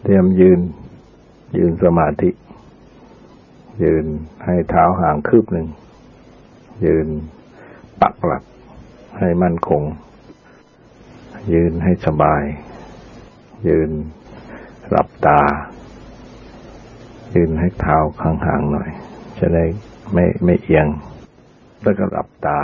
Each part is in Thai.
เตรียมยืนสมาธิยืนให้เท้าห่างคืบหนึ่งยืนปักหลักให้มั่นคงยืนให้สบายยืนหลับตายืนให้เท้าข้างห่างหน่อยจะได้ไม่เอียงแล้วก็หลับตา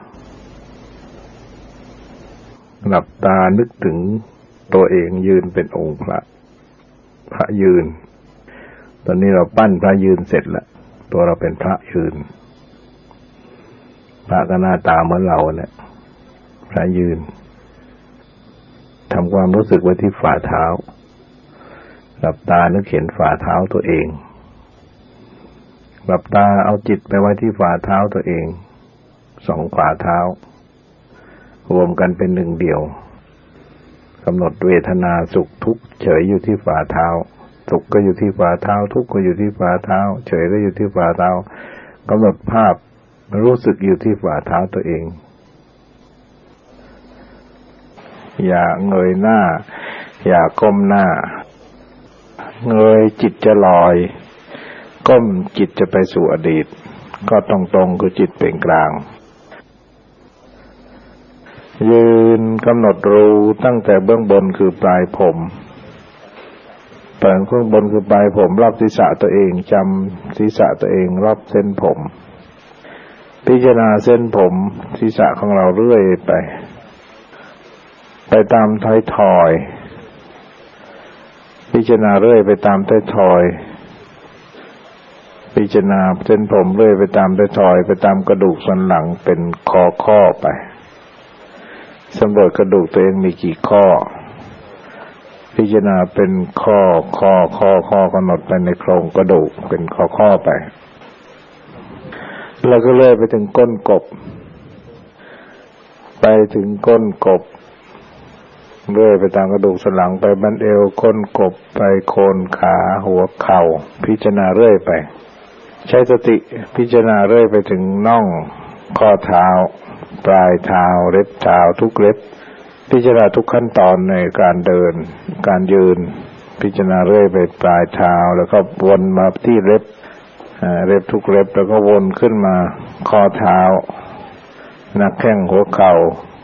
นึกถึงตัวเองยืนเป็นองค์พระยืนตอนนี้เราปั้นพระยืนเสร็จแล้วตัวเราเป็นพระยืนพระก็หน้าตาเหมือนเราเนี่ยพระยืนทำความรู้สึกไว้ที่ฝ่าเท้าหลับตานึกเห็นฝ่าเท้าตัวเองหลับตาเอาจิตไปไว้ที่ฝ่าเท้าตัวเองสองฝ่าเท้ารวมกันเป็นหนึ่งเดียวกำหนดเวทนาสุขทุกข์เฉยอยู่ที่ฝ่าเท้าสุขก็อยู่ที่ฝ่าเท้าทุกข์ก็อยู่ที่ฝ่าเท้าเฉยก็อยู่ที่ฝ่าเท้ากำหนดภาพรู้สึกอยู่ที่ฝ่าเท้าตัวเองอย่าเงยหน้าอย่าก้มหน้าเงยจิตจะลอยก้มจิตจะไปสู่อดีตก็ตรงๆคือจิตเป็นกลางยืนกำหนดรู้ตั้งแต่เบื้องบนคือปลายผมเบื้องบนคือปลายผมรอบศีรษะตัวเองจำศีรษะตัวเองรอบเส้นผมพิจารณาเส้นผมศีรษะของเราเรื่อยไปตามท้ายทอยพิจารณาเรื่อยไปตามท้ายทอยพิจารณาเส้นผมเรื่อยไปตามท้ายทอยไปตามกระดูกสันหลังเป็นข้อไปสำรวจกระดูกตัวเองมีกี่ข้อพิจารณาเป็นข้อกำหนดไปในโครงกระดูกเป็นข้อไปแล้วก็เลื่อยไปถึงก้นกบไปถึงก้นกบเลื่อยไปตามกระดูกสันหลังไปบั้นเอวก้นกบไปโคนขาหัวเข่าพิจารณาเรื่อยไปใช้สติพิจารณาเรื่อยไปถึงน่องข้อเท้าปลายเท้าเล็บเท้าทุกเล็บพิจารณาทุกขั้นตอนในการเดินการยืนพิจารณาเรื่อยไปปลายเท้าแล้วก็วนมาที่เล็บทุกเล็บแล้วก็วนขึ้นมาข้อเท้าหน้าแข้งหัวเข่า